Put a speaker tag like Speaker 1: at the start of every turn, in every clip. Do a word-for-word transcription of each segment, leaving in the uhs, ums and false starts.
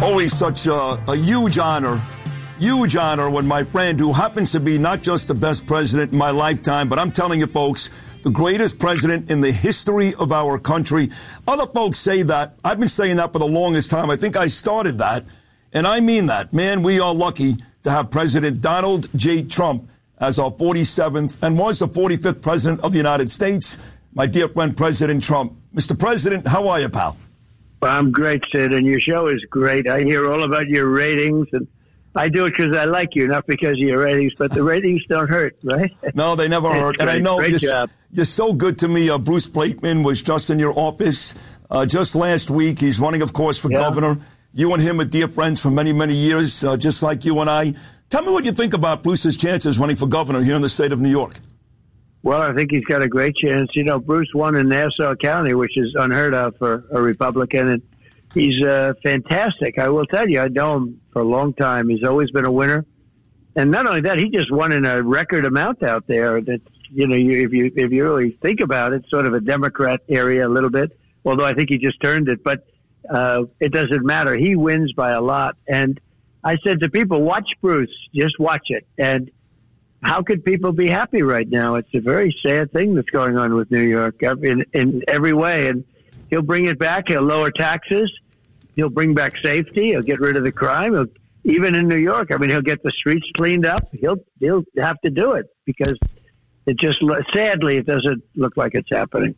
Speaker 1: Always such a, a huge honor, huge honor when my friend, who happens to be not just the best president in my lifetime, but I'm telling you folks, the greatest president in the history of our country. Other folks say that. I've been saying that for the longest time. I think I started that. And I mean that. Man, we are lucky to have President Donald J. Trump as our forty-seventh and was the forty-fifth president of the United States. My dear friend, President Trump. Mister President, how are you, pal?
Speaker 2: Well, I'm great, Sid, and your show is great. I hear all about your ratings, and I do it because I like you, not because of your ratings, but the ratings don't hurt, right?
Speaker 1: No, they never hurt.
Speaker 2: Great.
Speaker 1: And I know
Speaker 2: great
Speaker 1: you're,
Speaker 2: job.
Speaker 1: you're so good to me. Uh, Bruce Blakeman was just in your office uh, just last week. He's running, of course, for
Speaker 2: yeah.
Speaker 1: governor. You and him are dear friends for many, many years, uh, just like you and I. Tell me what you think about Bruce's chances running for governor here in the state of New York.
Speaker 2: Well, I think he's got a great chance. You know, Bruce won in Nassau County, which is unheard of for a Republican, and he's uh, fantastic. I will tell you, I know him for a long time. He's always been a winner. And not only that, he just won in a record amount out there that, you know, you, if you if you really think about it, sort of a Democrat area a little bit, although I think he just turned it. But uh, it doesn't matter. He wins by a lot. And I said to people, watch Bruce. Just watch it. And how could people be happy right now? It's a very sad thing that's going on with New York in, in every way. And he'll bring it back. He'll lower taxes. He'll bring back safety. He'll get rid of the crime. He'll, even in New York, I mean, he'll get the streets cleaned up. He'll he'll have to do it because it just, sadly, it doesn't look like it's happening.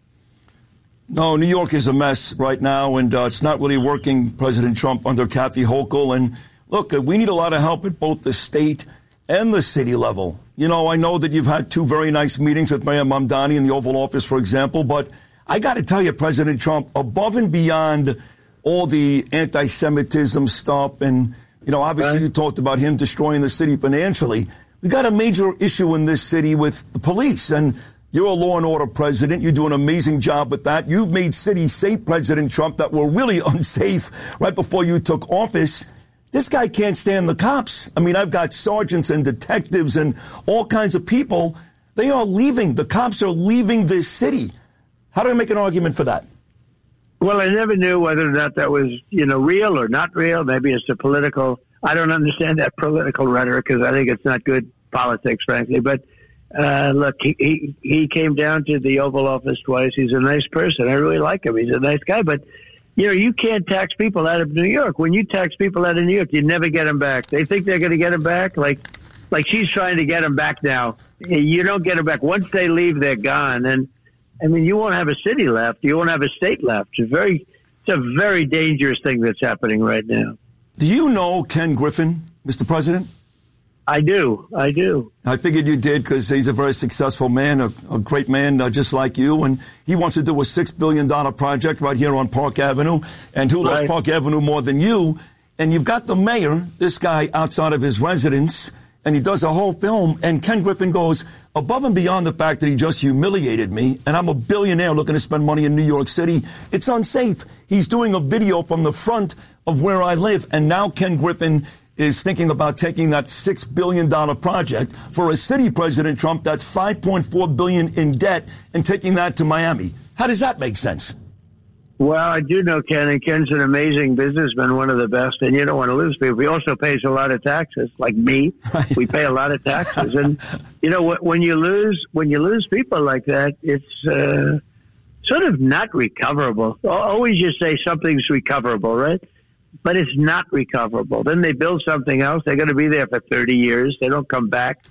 Speaker 1: No, New York is a mess right now, and uh, it's not really working, President Trump, under Kathy Hochul. And look, we need a lot of help at both the state and the city level. You know, I know that you've had two very nice meetings with Mayor Mamdani in the Oval Office, for example, but I got to tell you, President Trump, above and beyond all the anti-Semitism stuff, and, you know, obviously right. you talked about him destroying the city financially. We got a major issue in this city with the police, and you're a law and order president. You do an amazing job with that. You've made cities safe, President Trump, that were really unsafe right before you took office. This guy can't stand the cops. I mean, I've got sergeants and detectives and all kinds of people. They are leaving. The cops are leaving this city. How do I make an argument for that?
Speaker 2: Well, I never knew whether or not that was, you know, real or not real. Maybe it's a political. I don't understand that political rhetoric because I think it's not good politics, frankly. But uh, look, he, he he came down to the Oval Office twice. He's a nice person. I really like him. He's a nice guy. But you know, you can't tax people out of New York. When you tax people out of New York, you never get them back. They think they're going to get them back. Like, like she's trying to get them back now. You don't get them back. Once they leave, they're gone. And I mean, you won't have a city left. You won't have a state left. It's a very, it's a very dangerous thing that's happening right now.
Speaker 1: Do you know Ken Griffin, Mister President?
Speaker 2: I do. I do.
Speaker 1: I figured you did because he's a very successful man, a, a great man, uh, just like you. And he wants to do a six billion dollars project right here on Park Avenue. And who loves
Speaker 2: right.
Speaker 1: Park Avenue more than you? And you've got the mayor, this guy outside of his residence, and he does a whole film. And Ken Griffin goes above and beyond the fact that he just humiliated me. And I'm a billionaire looking to spend money in New York City. It's unsafe. He's doing a video from the front of where I live. And now Ken Griffin is thinking about taking that six billion dollars project for a city, President Trump, that's five point four billion dollars in debt, and taking that to Miami. How does that make sense?
Speaker 2: Well, I do know Ken, and Ken's an amazing businessman, one of the best, and you don't want to lose people. He also pays a lot of taxes, like me. Right. We pay a lot of taxes. And, you know, when you lose when you lose people like that, it's uh, sort of not recoverable. Always you say something's recoverable, right? But it's not recoverable. Then they build something else. They're going to be there for thirty years. They don't come back.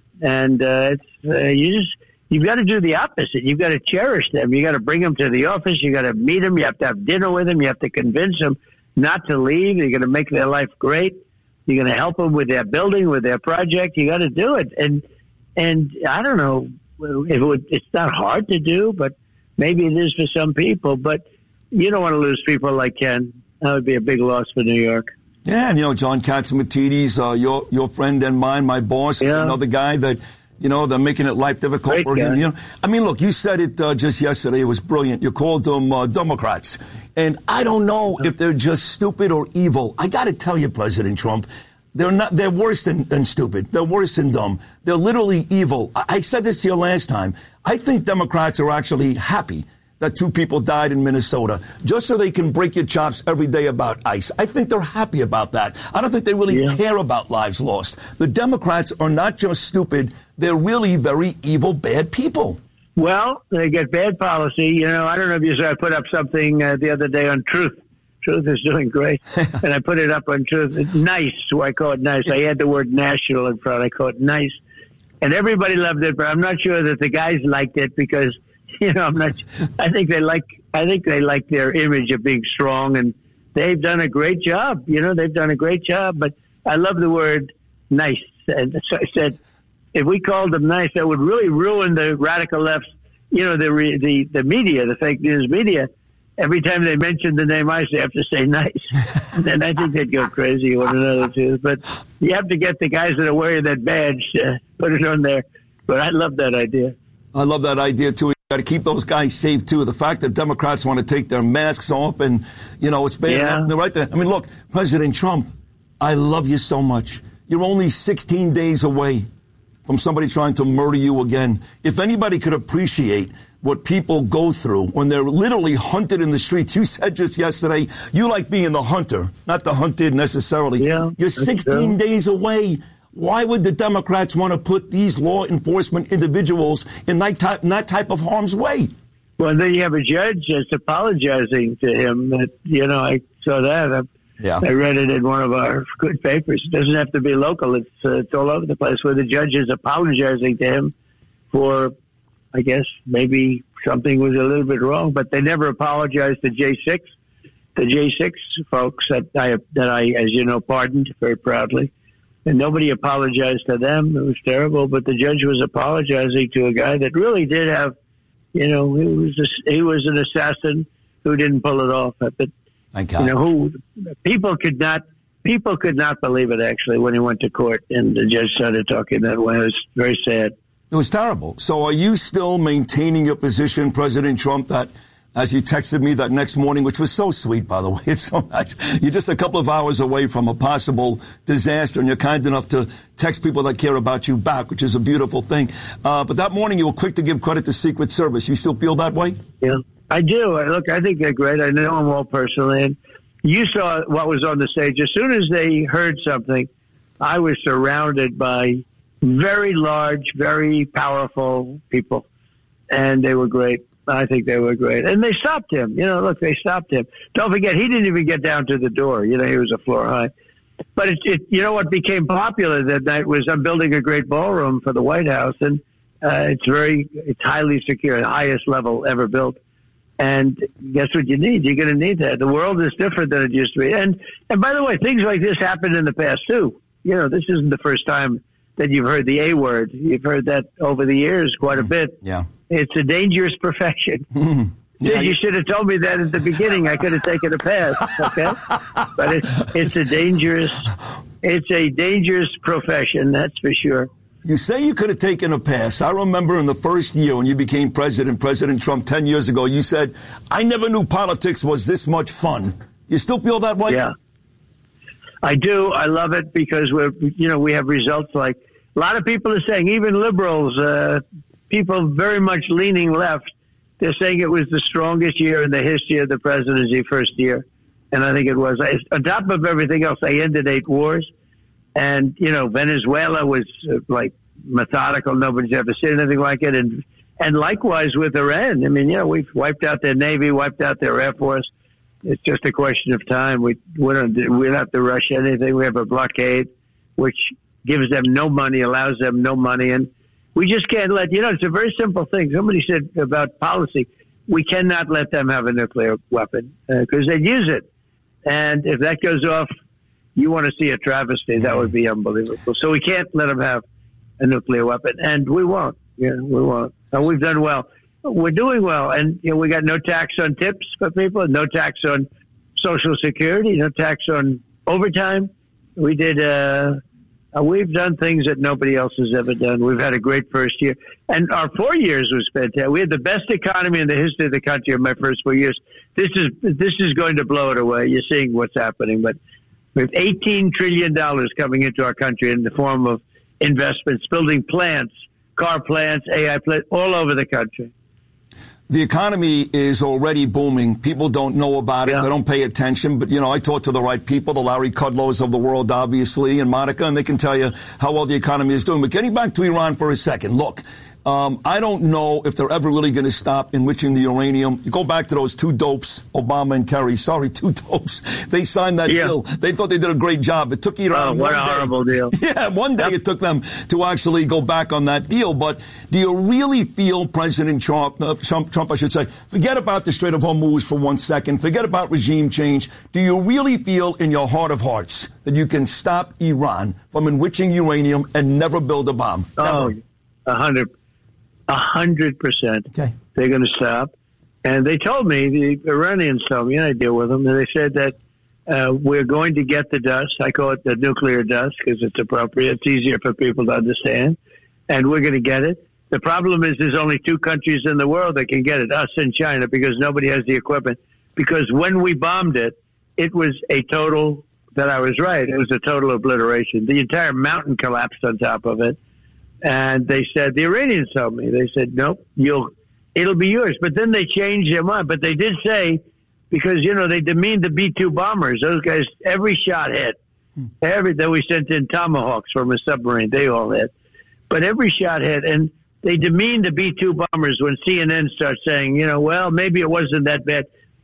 Speaker 2: And uh, it's uh, you just you've got to do the opposite. You've got to cherish them. You got to bring them to the office. You got to meet them. You have to have dinner with them. You have to convince them not to leave. You're going to make their life great. You're going to help them with their building, with their project. You got to do it. And and I don't know if it would, it's not hard to do, but maybe it is for some people. But you don't want to lose people like Ken. That would be a big loss for New York.
Speaker 1: Yeah, and, you know, John Catsimatidis, uh, your your friend and mine, my boss, is yeah. another guy that, you know, they're making it life difficult
Speaker 2: Great
Speaker 1: for
Speaker 2: guy.
Speaker 1: him. You know, I mean, look, you said it uh, just yesterday. It was brilliant. You called them uh, Democrats. And I don't know if they're just stupid or evil. I got to tell you, President Trump, they're not. They're worse than, than stupid. They're worse than dumb. They're literally evil. I, I said this to you last time. I think Democrats are actually happy that two people died in Minnesota, just so they can break your chops every day about ICE. I think they're happy about that. I don't think they really yeah. care about lives lost. The Democrats are not just stupid. They're really very evil, bad people.
Speaker 2: Well, they get bad policy. You know, I don't know if you saw I put up something uh, the other day on Truth. Truth is doing great. And I put it up on Truth. It's nice. So I call it nice. I had the word national in front. I call it nice. And everybody loved it, but I'm not sure that the guys liked it because, you know, I'm not, I think they like, I think they like their image of being strong, and they've done a great job. You know, they've done a great job, but I love the word nice. And so I said, if we called them nice, that would really ruin the radical left, you know, the, the, the media, the fake news media. Every time they mention the name ICE, they have to say nice. And I think they'd go crazy one another too. But you have to get the guys that are wearing that badge to put it on there. But I love that idea.
Speaker 1: I love that idea too. You got to keep those guys safe too. The fact that Democrats want to take their masks off and, you know, it's bad.
Speaker 2: Yeah.
Speaker 1: They're right there. I mean, look, President Trump, I love you so much. You're only sixteen days away from somebody trying to murder you again. If anybody could appreciate what people go through when they're literally hunted in the streets. You said just yesterday, you like being the hunter, not the hunted necessarily.
Speaker 2: Yeah,
Speaker 1: You're sixteen days away. Why would the Democrats want to put these law enforcement individuals in that type, in that type of harm's way?
Speaker 2: Well, then you have a judge that's apologizing to him. That, you know, I saw that. I,
Speaker 1: yeah.
Speaker 2: I read it in one of our good papers. It doesn't have to be local. It's, uh, it's all over the place where the judge is apologizing to him for, I guess, maybe something was a little bit wrong, but they never apologized to J six, the J six folks that I, that I, as you know, pardoned very proudly. And nobody apologized to them. It was terrible, but the judge was apologizing to a guy that really did have, you know, he was a, he was an assassin who didn't pull it off. But,
Speaker 1: Thank
Speaker 2: you know, who people could not, people could not believe it, actually, when he went to court and the judge started talking that way. It was very sad.
Speaker 1: It was terrible. So are you still maintaining your position, President Trump, that as you texted me that next morning, which was so sweet, by the way, it's so nice. You're just a couple of hours away from a possible disaster, and you're kind enough to text people that care about you back, which is a beautiful thing. Uh, but that morning, you were quick to give credit to Secret Service. You still feel that way?
Speaker 2: Yeah, I do. Look, I think they're great. I know them all personally. And you saw what was on the stage. As soon as they heard something, I was surrounded by very large, very powerful people, and they were great. I think they were great. And they stopped him. You know, look, they stopped him. Don't forget, he didn't even get down to the door. You know, he was a floor high. But, it, it, you know, what became popular that night was I'm building a great ballroom for the White House, and uh, it's very, it's highly secure, the highest level ever built. And guess what you need? You're going to need that. The world is different than it used to be. And, and by the way, things like this happened in the past, too. You know, this isn't the first time that you've heard the A word. You've heard that over the years quite a bit.
Speaker 1: Yeah.
Speaker 2: It's a dangerous profession. Mm. Yeah, you should have told me that at the beginning. I could have taken a pass, okay? But it's it's a dangerous it's a dangerous profession, that's for sure.
Speaker 1: You say you could have taken a pass. I remember in the first year when you became president, President Trump, ten years ago, you said, I never knew politics was this much fun. You still feel that way?
Speaker 2: Yeah. I do. I love it because we're, you know, we have results like a lot of people are saying, even liberals, uh, people very much leaning left, they're saying it was the strongest year in the history of the presidency, first year. And I think it was. I, on top of everything else, I ended eight wars. And, you know, Venezuela was uh, like methodical. Nobody's ever seen anything like it. And and likewise with Iran. I mean, you know, we've wiped out their Navy, wiped out their Air Force. It's just a question of time. We, we, don't, we don't have to rush anything. We have a blockade, which gives them no money, allows them no money. And we just can't let, you know, it's a very simple thing. Somebody said about policy, we cannot let them have a nuclear weapon because uh, they'd use it. And if that goes off, you want to see a travesty. That would be unbelievable. So we can't let them have a nuclear weapon. And we won't. Yeah, we won't. And we've done well. We're doing well. And, you know, we got no tax on tips for people, no tax on Social Security, no tax on overtime. We did, uh, uh, we've done things that nobody else has ever done. We've had a great first year. And our four years was fantastic. We had the best economy in the history of the country in my first four years. This is, this is going to blow it away. You're seeing what's happening. But we have eighteen trillion dollars coming into our country in the form of investments, building plants, car plants, A I plants, all over the country.
Speaker 1: The economy is already booming. People don't know about it.
Speaker 2: Yeah.
Speaker 1: They don't pay attention. But, you know, I talk to the right people, the Larry Kudlows of the world, obviously, and Monica, and they can tell you how well the economy is doing. But getting back to Iran for a second, look, um, I don't know if they're ever really going to stop enriching the uranium. You go back to those two dopes, Obama and Kerry. Sorry, two dopes. They signed that
Speaker 2: yeah.
Speaker 1: deal. They thought they did a great job. It took Iran
Speaker 2: oh, what
Speaker 1: one
Speaker 2: a
Speaker 1: day.
Speaker 2: horrible deal.
Speaker 1: Yeah, one day yep. it took them to actually go back on that deal. But do you really feel President Trump, uh, Trump, Trump, I should say, forget about the Strait of Hormuz for one second, forget about regime change. Do you really feel in your heart of hearts that you can stop Iran from enriching uranium and never build a bomb?
Speaker 2: Oh, a hundred, a hundred percent. Okay. They're going to stop. And they told me, the Iranians told me, and I deal with them, and they said that uh, we're going to get the dust. I call it the nuclear dust because it's appropriate. It's easier for people to understand. And we're going to get it. The problem is there's only two countries in the world that can get it, us and China, because nobody has the equipment. Because when we bombed it, it was a total, that I was right, it was a total obliteration. The entire mountain collapsed on top of it. And they said, the Iranians told me, they said, nope, you'll, it'll be yours. But then they changed their mind. But they did say, because, you know, they demeaned the B two bombers. Those guys, every shot hit. Every, that we sent in Tomahawks from a submarine, they all hit. But every shot hit. And they demeaned the B two bombers when C N N starts saying, you know, well, maybe it wasn't that bad.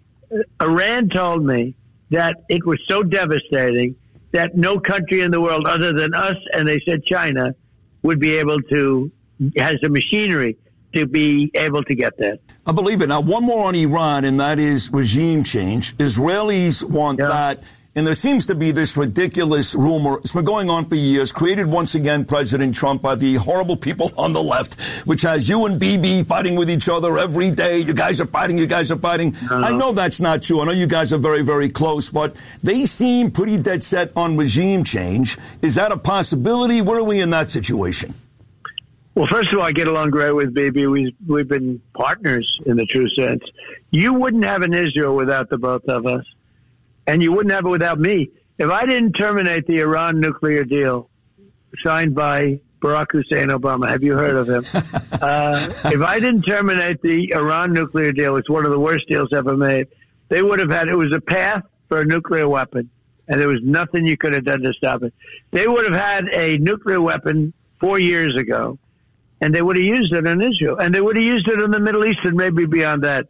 Speaker 2: Iran told me that it was so devastating that no country in the world other than us, and they said China, would be able to, has the machinery to be able to get that.
Speaker 1: I believe it. Now, one more on Iran, and that is regime change. Israelis want yeah. that. And there seems to be this ridiculous rumor. It's been going on for years, created once again, President Trump, by the horrible people on the left, which has you and Bibi fighting with each other every day. You guys are fighting. You guys are fighting. Uh-huh. I know that's not true. I know you guys are very, very close, but they seem pretty dead set on regime change. Is that a possibility? Where are we in that situation?
Speaker 2: Well, first of all, I get along great with Bibi. We've, we've been partners in the true sense. You wouldn't have an Israel without the both of us. And you wouldn't have it without me. If I didn't terminate the Iran nuclear deal signed by Barack Hussein Obama, have you heard of him? uh, if I didn't terminate the Iran nuclear deal, it's one of the worst deals ever made, they would have had, it was a path for a nuclear weapon, and there was nothing you could have done to stop it. They would have had a nuclear weapon four years ago, and they would have used it on Israel, and they would have used it in the Middle East and maybe beyond that.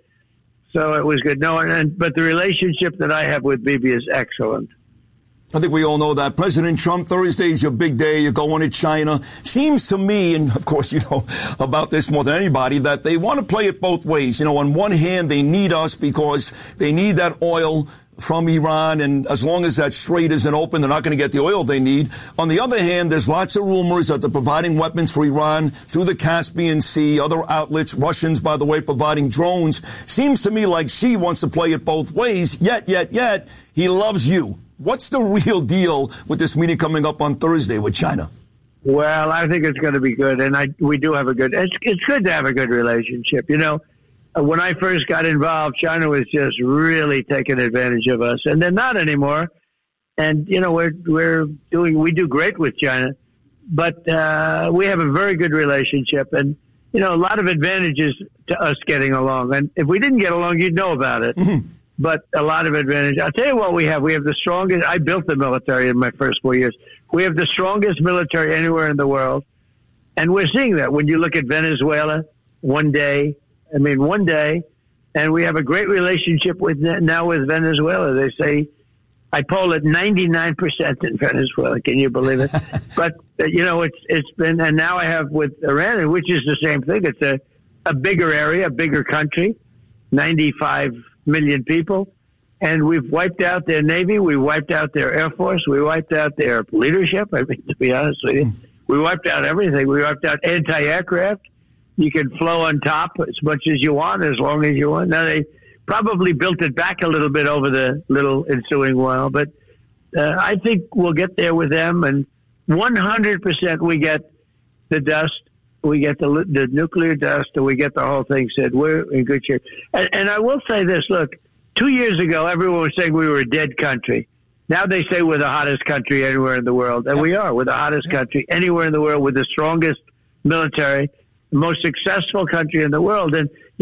Speaker 2: So it was good. No, and, but the relationship that I have with Bibi is excellent.
Speaker 1: I think we all know that. President Trump, Thursday is your big day. You're going to China. Seems to me, and of course you know about this more than anybody, that they want to play it both ways. You know, on one hand, they need us because they need that oil from Iran, and as long as that strait isn't open, they're not going to get the oil they need. On the other hand, there's lots of rumors that they're providing weapons for Iran through the Caspian Sea, other outlets, Russians, by the way, providing drones. Seems to me like Xi wants to play it both ways, yet, yet, yet, he loves you. What's the real deal with this meeting coming up on Thursday with China?
Speaker 2: Well, I think it's going to be good, and I we do have a good, it's, it's good to have a good relationship, you know. When I first got involved, China was just really taking advantage of us, and they're not anymore. And you know, we're we're doing we do great with China, but uh, we have a very good relationship, and you know, a lot of advantages to us getting along. And if we didn't get along, you'd know about it. Mm-hmm. But a lot of advantage. I'll tell you what we have. We have the strongest. I built the military in my first four years. We have the strongest military anywhere in the world, and we're seeing that when you look at Venezuela. One day. I mean, one day, and we have a great relationship with now with Venezuela. They say, I poll it ninety-nine percent in Venezuela. Can you believe it? But, uh, you know, it's it's been, and now I have with Iran, which is the same thing. It's a, a bigger area, a bigger country, ninety-five million people. And we've wiped out their Navy. We wiped out their Air Force. We wiped out their leadership. I mean, to be honest with you, we wiped out everything. We wiped out anti-aircraft. You can flow on top as much as you want, as long as you want. Now, they probably built it back a little bit over the little ensuing while, but uh, I think we'll get there with them. And one hundred percent we get the dust, we get the, the nuclear dust, and we get the whole thing said. We're in good shape. And, and I will say this, look, two years ago, everyone was saying we were a dead country. Now they say we're the hottest country anywhere in the world. And yep. we are. We're the hottest yep. country anywhere in the world with the strongest military, most successful country in the world. And,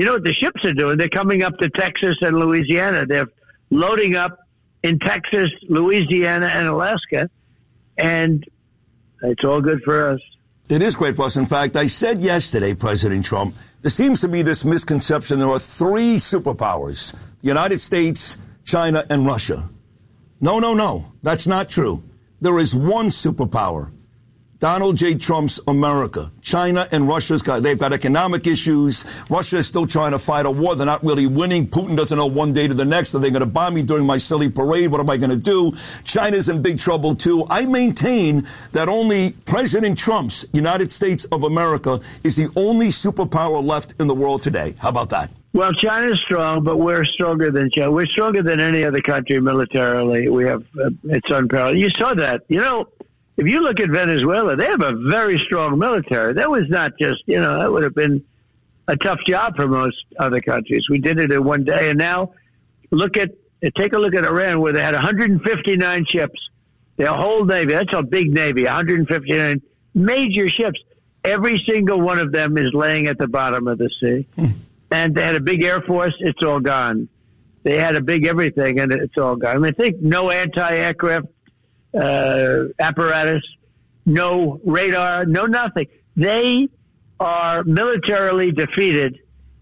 Speaker 2: you know what the ships are doing? They're coming up to Texas and Louisiana. They're loading up in Texas, Louisiana, and Alaska, and it's all good for us.
Speaker 1: It is great for us. In fact, I said yesterday, President Trump, there seems to be this misconception there are three superpowers, the United States, China, and Russia. No, no, no. That's not true. There is one superpower, Donald J. Trump's America. China and Russia's got, they've got economic issues. Russia is still trying to fight a war. They're not really winning. Putin doesn't know one day to the next. Are they going to bomb me during my silly parade? What am I going to do? China's in big trouble, too. I maintain that only President Trump's United States of America is the only superpower left in the world today. How about that?
Speaker 2: Well, China's strong, but we're stronger than China. We're stronger than any other country militarily. We have, uh, it's unparalleled. You saw that. You know, if you look at Venezuela, they have a very strong military. That was not just, you know, that would have been a tough job for most other countries. We did it in one day. And now look at, take a look at Iran, where they had one hundred fifty-nine ships. Their whole Navy, that's a big Navy, one hundred fifty-nine major ships. Every single one of them is laying at the bottom of the sea. And they had a big Air Force. It's all gone. They had a big everything, and it's all gone. I mean, think no anti-aircraft uh, apparatus, no radar, no nothing. They are militarily defeated,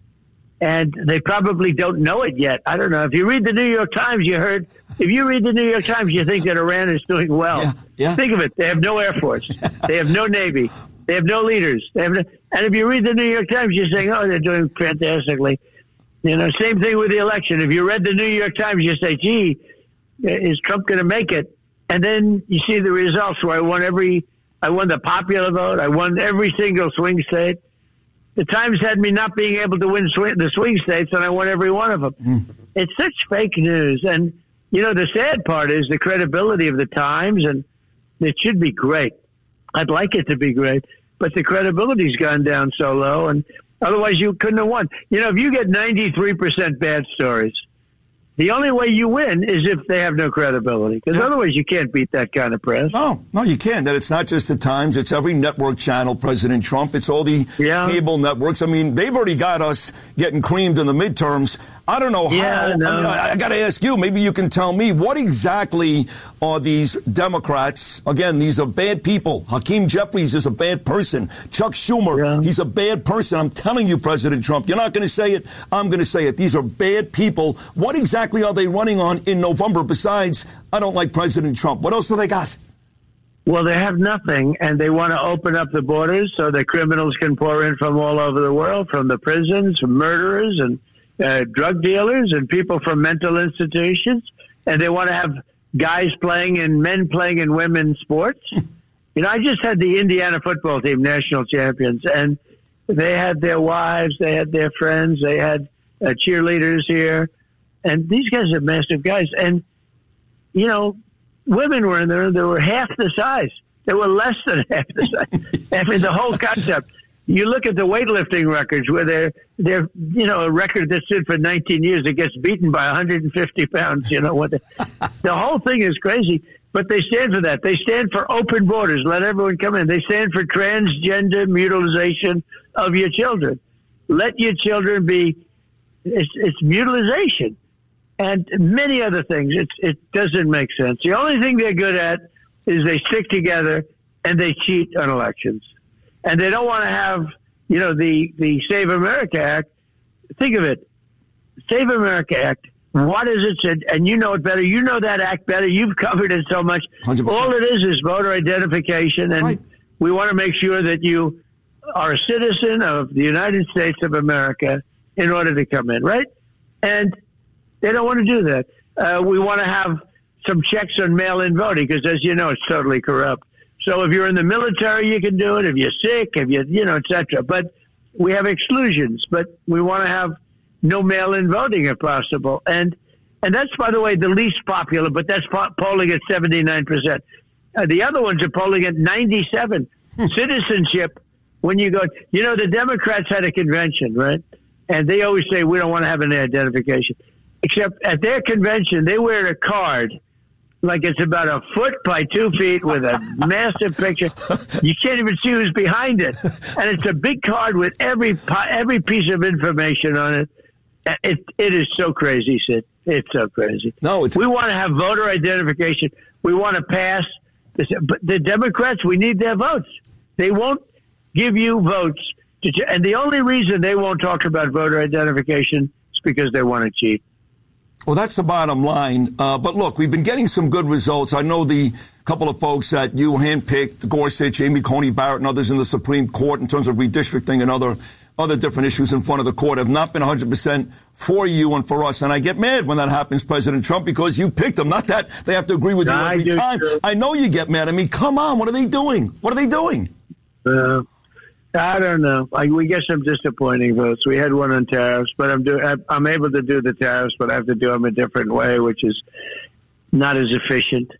Speaker 2: and they probably don't know it yet. I don't know. If you read the New York Times, you heard, if you read the New York Times, you think that Iran is doing well.
Speaker 1: Yeah, yeah.
Speaker 2: Think of it. They have no Air Force. They have no Navy. They have no leaders. They have no, and if you read the New York Times, you're saying, oh, they're doing fantastically. You know, same thing with the election. If you read the New York Times, you say, gee, is Trump going to make it? And then you see the results where I won every, I won the popular vote. I won every single swing state. The Times had me not being able to win swing, the swing states, and I won every one of them. Mm. It's such fake news. And, you know, the sad part is the credibility of the Times, and it should be great. I'd like it to be great. But the credibility's gone down so low, and otherwise you couldn't have won. You know, if you get ninety-three percent bad stories, the only way you win is if they have no credibility, because yeah. otherwise you can't beat that kind of press.
Speaker 1: No, no, you can't. That it's not just the Times; it's every network channel. President Trump. It's all the yeah. cable networks. I mean, they've already got us getting creamed in the midterms. I don't know how.
Speaker 2: Yeah, no.
Speaker 1: I, mean, I, I got to ask you. Maybe you can tell me what exactly are these Democrats? Again, these are bad people. Hakeem Jeffries is a bad person. Chuck Schumer, yeah. he's a bad person. I'm telling you, President Trump. You're not going to say it. I'm going to say it. These are bad people. What exactly are they running on in November? Besides, I don't like President Trump. What else do they got?
Speaker 2: Well, they have nothing, and they want to open up the borders so that criminals can pour in from all over the world, from the prisons, from murderers and uh, drug dealers and people from mental institutions. And they want to have guys playing and men playing in women's sports. You know, I just had the Indiana football team national champions, and they had their wives, they had their friends, they had uh, cheerleaders here. And these guys are massive guys. And, you know, women were in there. They were half the size. They were less than half the size. I mean, the whole concept. You look at the weightlifting records where they're, they're, you know, a record that stood for nineteen years. It gets beaten by one hundred fifty pounds. You know what? The, the whole thing is crazy. But they stand for that. They stand for open borders. Let everyone come in. They stand for transgender mutilization of your children. Let your children be. It's, it's mutilization. And many other things. It's, it doesn't make sense. The only thing they're good at is they stick together and they cheat on elections. And they don't want to have, you know, the, the Save America Act. Think of it. Save America Act. What is it? And you know it better. You know that act better. You've covered it so much. one hundred percent. All it is is voter identification. And right. we want to make sure that you are a citizen of the United States of America in order to come in, right? And they don't want to do that. Uh, we want to have some checks on mail-in voting because, as you know, it's totally corrupt. So if you're in the military, you can do it. If you're sick, if you, you know, et cetera. But we have exclusions. But we want to have no mail-in voting if possible. And and that's, by the way, the least popular, but that's po- polling at seventy-nine percent. Uh, the other ones are polling at ninety-seven. Citizenship, when you go, you know, the Democrats had a convention, right? And they always say, we don't want to have an identification. Except at their convention, they wear a card like it's about a foot by two feet with a massive picture. You can't even see who's behind it. And it's a big card with every every piece of information on it. It It is so crazy, Sid. It's so crazy.
Speaker 1: No, it's...
Speaker 2: We want to have voter identification. We want to pass this. But the Democrats, we need their votes. They won't give you votes. To, and the only reason they won't talk about voter identification is because they want to cheat.
Speaker 1: Well, that's the bottom line. Uh, but look, we've been getting some good results. I know the couple of folks that you handpicked, Gorsuch, Amy Coney Barrett, and others in the Supreme Court in terms of redistricting and other other different issues in front of the court have not been one hundred percent for you and for us. And I get mad when that happens, President Trump, because you picked them. Not that they have to agree with you
Speaker 2: I
Speaker 1: every time.
Speaker 2: Too.
Speaker 1: I know you get mad. I mean, come on. What are they doing? What are they doing?
Speaker 2: Uh, I don't know. Like, we get some disappointing votes. We had one on tariffs, but I'm do I'm able to do the tariffs, but I have to do them a different way, which is not as efficient.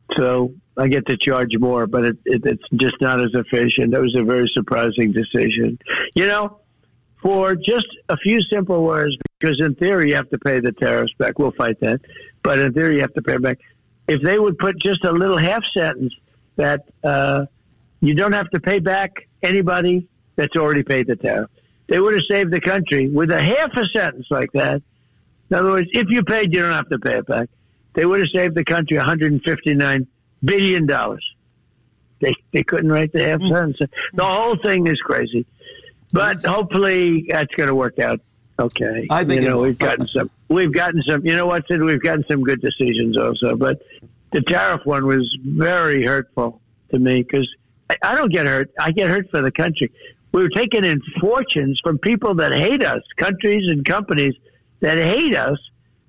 Speaker 2: So I get to charge more, but it, it, it's just not as efficient. That was a very surprising decision. You know, for just a few simple words, because in theory you have to pay the tariffs back. We'll fight that, but in theory you have to pay them back. If they would put just a little half sentence that uh, you don't have to pay back anybody that's already paid the tariff, they would have saved the country with a half a sentence like that. In other words, if you paid, you don't have to pay it back. They would have saved the country one hundred fifty-nine billion dollars. They they couldn't write the half sentence. The whole thing is crazy. But hopefully that's going to work out okay.
Speaker 1: I think
Speaker 2: you know we've gotten some. We've gotten some. You know what, Sid? We've gotten some good decisions also. But the tariff one was very hurtful to me because I, I don't get hurt. I get hurt for the country. We were taking in fortunes from people that hate us, countries and companies that hate us,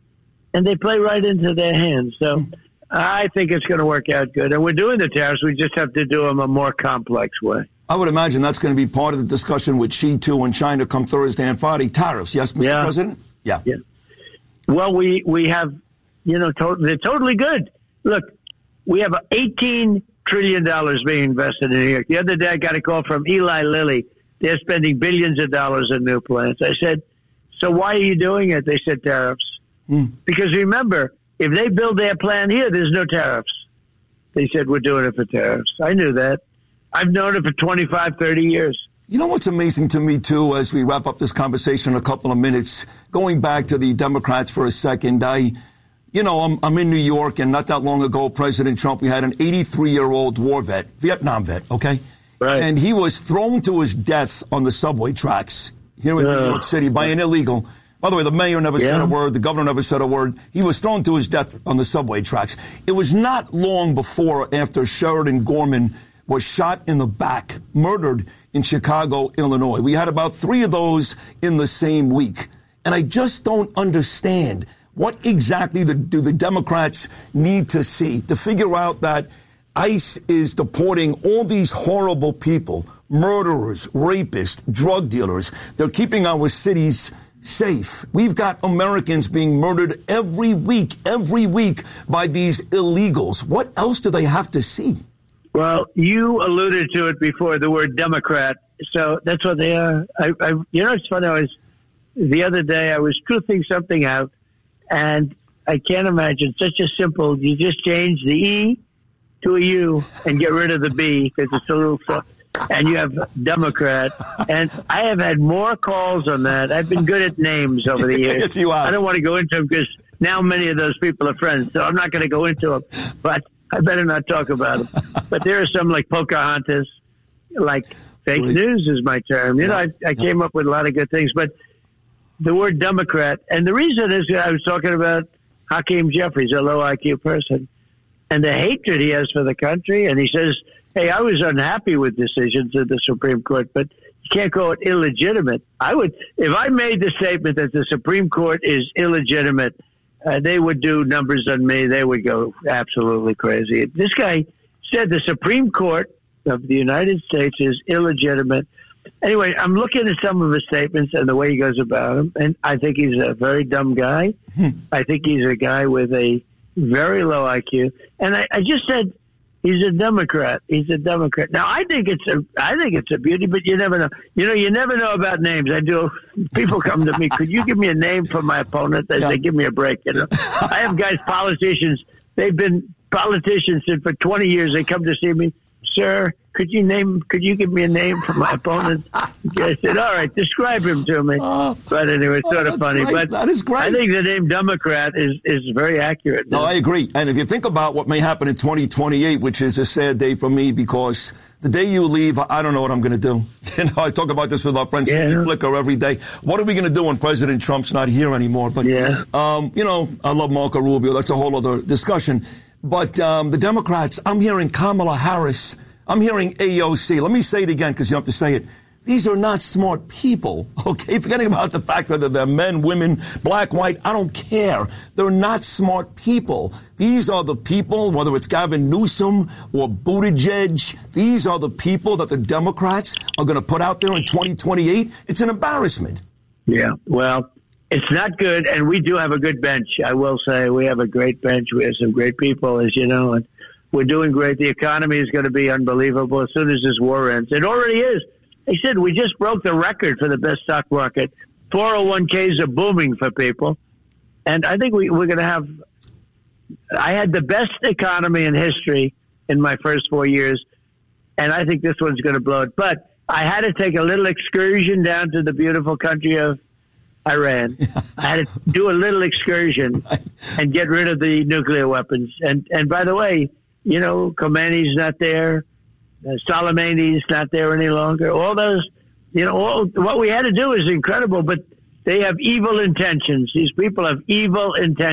Speaker 2: and they play right into their hands. So I think it's going to work out good. And we're doing the tariffs. We just have to do them a more complex way.
Speaker 1: I would imagine that's going to be part of the discussion with Xi, too, when China come Thursday and Friday. Tariffs, yes, Mister
Speaker 2: Yeah.
Speaker 1: President? Yeah.
Speaker 2: yeah. Well, we, we have, you know, to- they're totally good. Look, we have eighteen trillion dollars being invested in New York. The other day I got a call from Eli Lilly. They're spending billions of dollars in new plants. I said, so why are you doing it? They said tariffs.
Speaker 1: Mm.
Speaker 2: Because remember, if they build their plant here, there's no tariffs. They said, we're doing it for tariffs. I knew that. I've known it for twenty-five, thirty years.
Speaker 1: You know what's amazing to me, too, as we wrap up this conversation in a couple of minutes, going back to the Democrats for a second, I, you know, I'm, I'm in New York, and not that long ago, President Trump, we had an eighty-three-year-old war vet, Vietnam vet, okay?
Speaker 2: Right.
Speaker 1: And he was thrown to his death on the subway tracks here in uh, New York City by an illegal. By the way, the mayor never yeah. said a word. The governor never said a word. He was thrown to his death on the subway tracks. It was not long before after Sheridan Gorman was shot in the back, murdered in Chicago, Illinois. We had about three of those in the same week. And I just don't understand what exactly the, do the Democrats need to see to figure out that ICE is deporting all these horrible people, murderers, rapists, drug dealers. They're keeping our cities safe. We've got Americans being murdered every week, every week by these illegals. What else do they have to see?
Speaker 2: Well, you alluded to it before, the word Democrat. So that's what they are. I, I, you know, it's funny. I was the other day. I was truthing something out, and I can't imagine such a simple. You just change the E to a U and get rid of the B because it's a little soft, and you have Democrat. And I have had more calls on that. I've been good at names over the years.
Speaker 1: Yes, you are.
Speaker 2: I don't want to go into them because now many of those people are friends, so I'm not going to go into them. But I better not talk about them. But there are some like Pocahontas, like fake really? news is my term. You know, I, I came up with a lot of good things. But the word Democrat, and the reason is I was talking about Hakeem Jeffries, a low I Q person, and the hatred he has for the country. And he says, hey, I was unhappy with decisions of the Supreme Court, but you can't call it illegitimate. I would, if I made the statement that the Supreme Court is illegitimate, Uh, they would do numbers on me. They would go absolutely crazy. This guy said the Supreme Court of the United States is illegitimate. Anyway, I'm looking at some of his statements and the way he goes about them, and I think he's a very dumb guy. I think he's a guy with a very low I Q. And I, I just said he's a Democrat. He's a Democrat. Now, I think it's a, I think it's a beauty, but you never know. You know, you never know about names. I do. People come to me. Could you give me a name for my opponent? They
Speaker 1: yeah.
Speaker 2: say, give me a break. You know, I have guys, politicians. They've been politicians said for twenty years they come to see me, sir, could you name, could you give me a name for my opponent? I said, all right, describe him to me. Oh, but anyway, it's sort
Speaker 1: oh,
Speaker 2: of funny.
Speaker 1: Great.
Speaker 2: But
Speaker 1: that is great.
Speaker 2: I think the name Democrat is, is very accurate.
Speaker 1: No, I agree. And if you think about what may happen in twenty twenty-eight, which is a sad day for me because the day you leave, I don't know what I'm going to do. You know, I talk about this with our friend
Speaker 2: yeah.
Speaker 1: Cindy Flicker every day. What are we going to do when President Trump's not here anymore? But,
Speaker 2: yeah.
Speaker 1: um, you know, I love Marco Rubio. That's a whole other discussion. But um, the Democrats, I'm hearing Kamala Harris. I'm hearing A O C. Let me say it again because you have to say it. These are not smart people, okay? Forgetting about the fact whether they're men, women, black, white, I don't care. They're not smart people. These are the people, whether it's Gavin Newsom or Buttigieg, these are the people that the Democrats are going to put out there in twenty twenty-eight. It's an embarrassment.
Speaker 2: Yeah, well, it's not good, and we do have a good bench. I will say we have a great bench. We have some great people, as you know, and we're doing great. The economy is going to be unbelievable as soon as this war ends. It already is. They said we just broke the record for the best stock market. four oh one k's are booming for people. And I think we, we're going to have – I had the best economy in history in my first four years, and I think this one's going to blow it. But I had to take a little excursion down to the beautiful country of Iran. I had to do a little excursion and get rid of the nuclear weapons. And, and by the way, you know, Khomeini's not there. Uh, Soleimani's not there any longer. All those, you know, all, what we had to do is incredible, but they have evil intentions. These people have evil intentions.